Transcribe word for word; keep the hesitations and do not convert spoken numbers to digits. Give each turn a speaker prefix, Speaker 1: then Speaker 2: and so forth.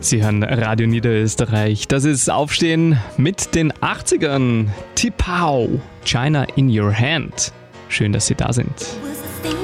Speaker 1: Sie hören Radio Niederösterreich. Das ist Aufstehen mit den achtzigern. Tipau, China in your hand. Schön, dass Sie da sind.